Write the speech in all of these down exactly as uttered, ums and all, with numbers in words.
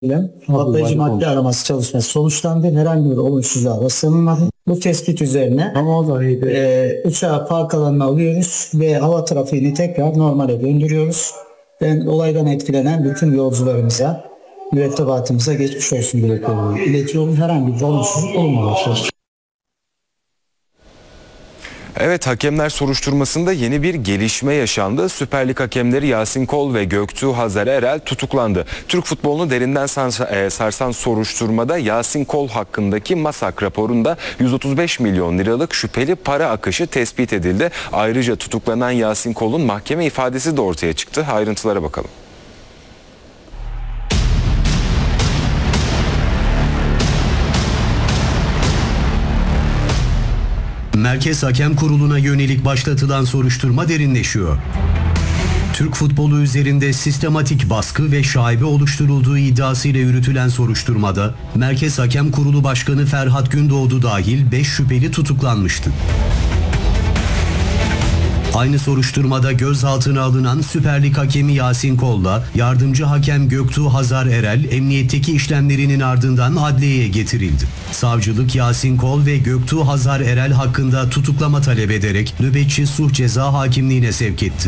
patlayıcı madde araması çalışması sonuçlandı. Herhangi bir olumsuzluğa rastlanılmadı. Bu tespit üzerine e, uçağı park alanına alıyoruz ve hava trafiğini tekrar normale döndürüyoruz. Ben olaydan etkilenen bütün yolcularımıza, mürettebatımıza geçmiş olsun dileklerimi iletiyorum. Herhangi bir olumsuzluk olmamıştır. Evet, hakemler soruşturmasında yeni bir gelişme yaşandı. Süper Lig hakemleri Yasin Kol ve Göktuğ Hazar Erel tutuklandı. Türk futbolunu derinden sarsan soruşturmada Yasin Kol hakkındaki MASAK raporunda yüz otuz beş milyon liralık şüpheli para akışı tespit edildi. Ayrıca tutuklanan Yasin Kol'un mahkeme ifadesi de ortaya çıktı. Ayrıntılara bakalım. Merkez Hakem Kurulu'na yönelik başlatılan soruşturma derinleşiyor. Türk futbolu üzerinde sistematik baskı ve şaibe oluşturulduğu iddiasıyla yürütülen soruşturmada Merkez Hakem Kurulu Başkanı Ferhat Gündoğdu dahil beş şüpheli tutuklanmıştı. Aynı soruşturmada gözaltına alınan Süper Lig hakemi Yasin Kol'la yardımcı hakem Göktuğ Hazar Erel emniyetteki işlemlerinin ardından adliyeye getirildi. Savcılık Yasin Kol ve Göktuğ Hazar Erel hakkında tutuklama talep ederek nöbetçi sulh ceza hakimliğine sevk etti.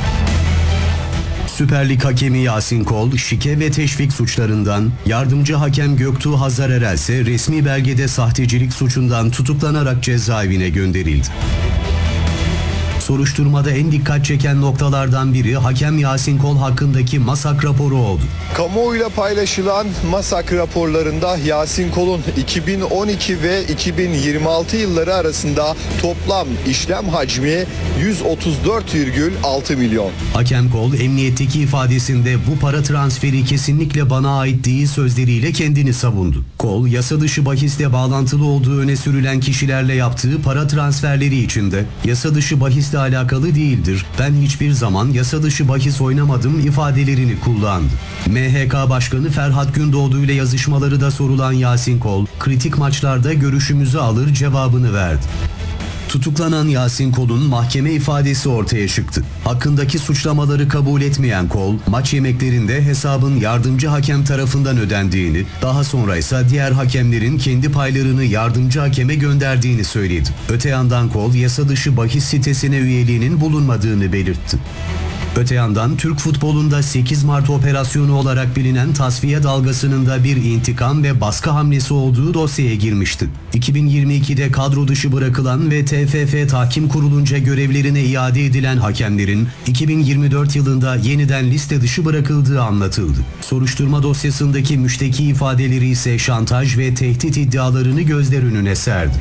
Süper Lig hakemi Yasin Kol, şike ve teşvik suçlarından, yardımcı hakem Göktuğ Hazar Erel ise resmi belgede sahtecilik suçundan tutuklanarak cezaevine gönderildi. Soruşturmada en dikkat çeken noktalardan biri hakem Yasin Kol hakkındaki MASAK raporu oldu. Kamuoyuyla paylaşılan MASAK raporlarında Yasin Kol'un iki bin on iki ve iki bin yirmi altı yılları arasında toplam işlem hacmi yüz otuz dört virgül altı milyon. Hakem Kol emniyetteki ifadesinde bu para transferi kesinlikle bana ait değil sözleriyle kendini savundu. Kol, yasa dışı bahisle bağlantılı olduğu öne sürülen kişilerle yaptığı para transferleri içinde yasa dışı bahisle alakalı değildir. Ben hiçbir zaman yasa dışı bahis oynamadım ifadelerini kullandı. M H K Başkanı Ferhat Gündoğdu ile yazışmaları da sorulan Yasin Kol, kritik maçlarda görüşümüzü alır cevabını verdi. Tutuklanan Yasin Kol'un mahkeme ifadesi ortaya çıktı. Hakkındaki suçlamaları kabul etmeyen Kol, maç yemeklerinde hesabın yardımcı hakem tarafından ödendiğini, daha sonra ise diğer hakemlerin kendi paylarını yardımcı hakeme gönderdiğini söyledi. Öte yandan Kol, yasa dışı bahis sitesine üyeliğinin bulunmadığını belirtti. Öte yandan Türk futbolunda sekiz Mart operasyonu olarak bilinen tasfiye dalgasının da bir intikam ve baskı hamlesi olduğu dosyaya girmişti. iki bin yirmi ikide kadro dışı bırakılan ve T F F Tahkim Kurulu'nca görevlerine iade edilen hakemlerin iki bin yirmi dört yılında yeniden liste dışı bırakıldığı anlatıldı. Soruşturma dosyasındaki müşteki ifadeleri ise şantaj ve tehdit iddialarını gözler önüne serdi.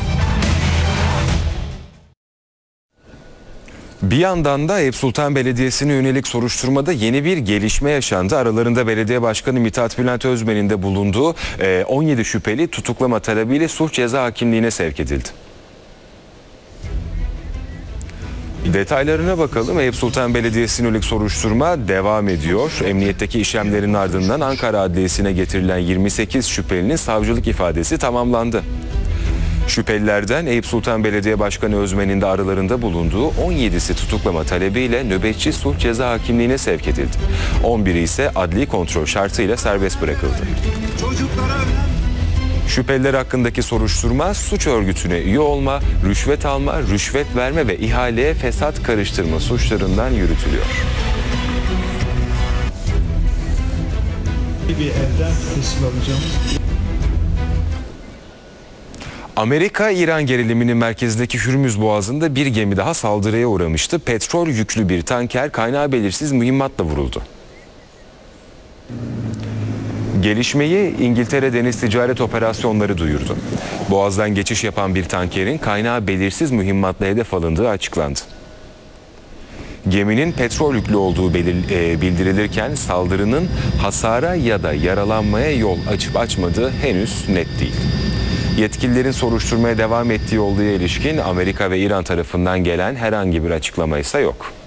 Bir yandan da Eyüp Sultan Belediyesi'ne yönelik soruşturmada yeni bir gelişme yaşandı. Aralarında Belediye Başkanı Mithat Bülent Özmen'in de bulunduğu on yedi şüpheli tutuklama talebiyle sulh ceza hakimliğine sevk edildi. Detaylarına bakalım. Eyüp Sultan Belediyesi'ne yönelik soruşturma devam ediyor. Emniyetteki işlemlerin ardından Ankara Adliyesi'ne getirilen yirmi sekiz şüphelinin savcılık ifadesi tamamlandı. Şüphelilerden Eyüp Sultan Belediye Başkanı Özmen'in de aralarında bulunduğu on yedisi tutuklama talebiyle nöbetçi sulh ceza hakimliğine sevk edildi. on biri ise adli kontrol şartıyla serbest bırakıldı. Şüpheliler hakkındaki soruşturma suç örgütüne üye olma, rüşvet alma, rüşvet verme ve ihaleye fesat karıştırma suçlarından yürütülüyor. Bir evden teslim alacağım. Amerika-İran geriliminin merkezindeki Hürmüz Boğazı'nda bir gemi daha saldırıya uğramıştı. Petrol yüklü bir tanker kaynağı belirsiz mühimmatla vuruldu. Gelişmeyi İngiltere Deniz Ticaret Operasyonları duyurdu. Boğaz'dan geçiş yapan bir tankerin kaynağı belirsiz mühimmatla hedef alındığı açıklandı. Geminin petrol yüklü olduğu bildirilirken saldırının hasara ya da yaralanmaya yol açıp açmadığı henüz net değil. Yetkililerin soruşturmaya devam ettiği olduğu ilişkin Amerika ve İran tarafından gelen herhangi bir açıklama ise yok.